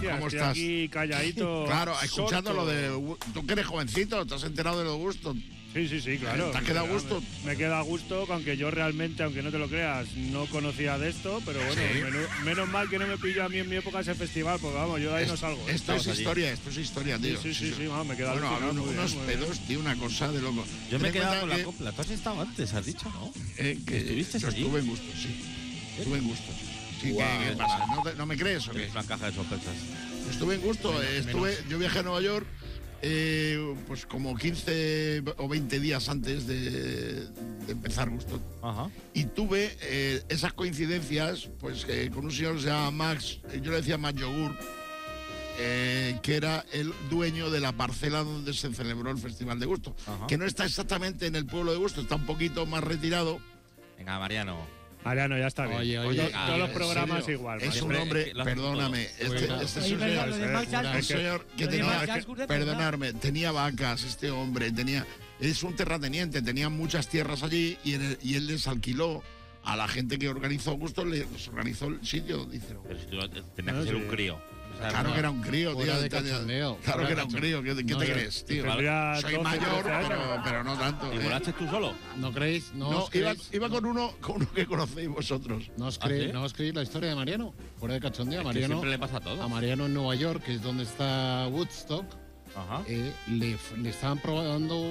Mira, ¿Cómo estoy estás? aquí calladito. Claro, escuchando sordo. lo de... Tú que eres jovencito, ¿te has enterado de lo de Woodstock? Sí, claro. ¿Te has quedado a gusto? Me queda a gusto, aunque yo realmente, aunque no te lo creas, no conocía de esto, pero bueno, Sí. menos mal que no me pilló a mí en mi época ese festival, porque vamos, yo de ahí no salgo. Esto es allí. historia, tío. Sí, vamos, me queda Bueno, alucinado, había muy bien, unos muy bien. pedos, tío, una cosa de loco. Yo me he Ten en quedado cuenta con la que- copla. Tú has estado antes, has dicho, ¿no? que ¿Estuviste yo allí? estuve en gusto, sí. Estuve en gusto. Sí, Guau. ¿qué pasa? ¿No me crees o qué? Es una caja de sospechas. Estuve en gusto. Yo viajé a Nueva York pues como 15 o 20 días antes de empezar gusto. Ajá. Y tuve esas coincidencias pues con un señor que se llama Max, yo le decía Max Yogur, que era el dueño de la parcela donde se celebró el Festival de Gusto, Ajá. que no está exactamente en el pueblo de Gusto, está un poquito más retirado. Venga, Mariano. Mariano, ya está bien. Oye, todos los ¿en programas serio? igual. Es Mariano. un hombre, que lo hacen perdóname, todo. este es un Oye, señor, lo de Max Jackson- un señor que lo de tenía, Max Jackson, ¿verdad? perdonarme, tenía vacas, este hombre, es un terrateniente, tenía muchas tierras allí y él les alquiló a la gente que organizó Gusto, les organizó el sitio, dice. Pero si tú tenías que ser un crío. O sea, Claro no- que era un crío, Fuera tío. de cachondeo, Claro fuera que de era un crío. ¿Qué No, te yo- crees, tío? Tendría Soy 12, mayor, 13 años. pero no tanto. ¿Y volaste tú solo? ¿No creéis? ¿No, No, os creéis? iba con uno que conocéis vosotros. ¿No os ¿Ah, creéis, sí? ¿No os creéis la historia de Mariano? Fuera de cachondeo, Es que Mariano. siempre le pasa todo. A Mariano en Nueva York, que es donde está Woodstock, Ajá. le estaban probando